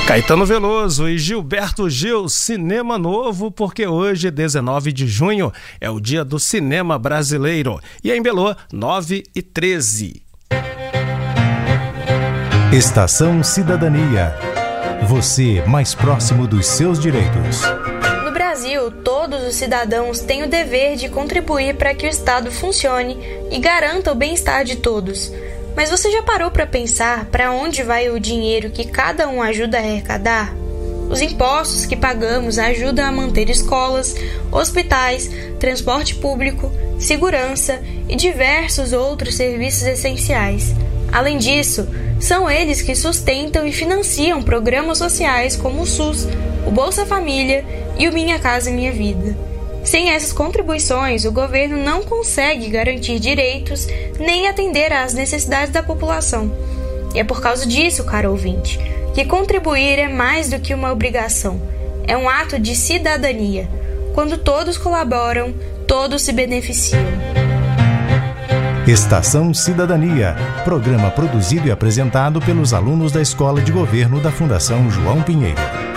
Caetano Veloso e Gilberto Gil, Cinema Novo, porque hoje, 19 de junho, é o dia do cinema brasileiro. E em Belô, 9h13. Estação Cidadania. Você mais próximo dos seus direitos. No Brasil, todos os cidadãos têm o dever de contribuir para que o Estado funcione e garanta o bem-estar de todos. Mas você já parou para pensar para onde vai o dinheiro que cada um ajuda a arrecadar? Os impostos que pagamos ajudam a manter escolas, hospitais, transporte público, segurança e diversos outros serviços essenciais. Além disso, são eles que sustentam e financiam programas sociais como o SUS, o Bolsa Família e o Minha Casa Minha Vida. Sem essas contribuições, o governo não consegue garantir direitos nem atender às necessidades da população. E é por causa disso, caro ouvinte, que contribuir é mais do que uma obrigação. É um ato de cidadania. Quando todos colaboram, todos se beneficiam. Estação Cidadania, programa produzido e apresentado pelos alunos da Escola de Governo da Fundação João Pinheiro.